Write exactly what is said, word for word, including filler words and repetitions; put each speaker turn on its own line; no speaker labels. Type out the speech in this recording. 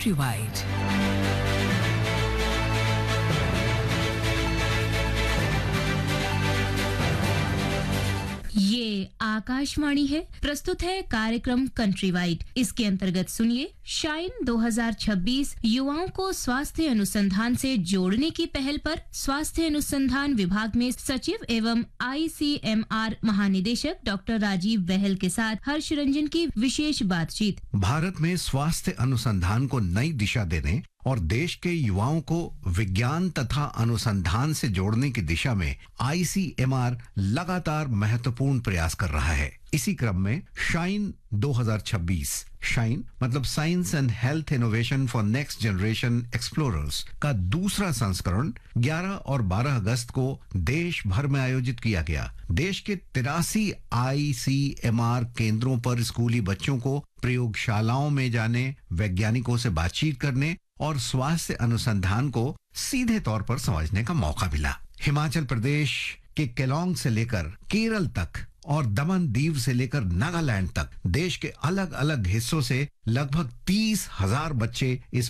Countrywide.
ये आकाशवाणी है। प्रस्तुत है कार्यक्रम कंट्री वाइड। इसके अंतर्गत सुनिए शाइन दो हज़ार छब्बीस युवाओं को स्वास्थ्य अनुसंधान से जोड़ने की पहल पर स्वास्थ्य अनुसंधान विभाग में सचिव एवं आईसीएमआर महानिदेशक डॉक्टर राजीव बहल के साथ हर्ष रंजन की विशेष बातचीत।
भारत में स्वास्थ्य अनुसंधान को नई दिशा देने और देश के युवाओं को विज्ञान तथा अनुसंधान से जोड़ने की दिशा में आईसीएमआर लगातार महत्वपूर्ण प्रयास कर रहा है। इसी क्रम में शाइन दो हज़ार छब्बीस, शाइन मतलब science and health innovation for next generation explorers का दूसरा संस्करण ग्यारह और बारह अगस्त को देश भर में आयोजित किया गया। देश के तिरासी आईसीएमआर केंद्रों पर स्कूली बच्चों को प्रयोगशालाओं में जाने, वैज्ञानिकों से बातचीत करने और स्वास्थ्य अनुसंधान को सीधे तौर पर समझने का मौका मिला। हिमाचल प्रदेश के केलोंग से लेकर केरल तक और दमन दीव से लेकर नागालैंड तक देश के अलग अलग हिस्सों से लगभग तीस हजार बच्चे इस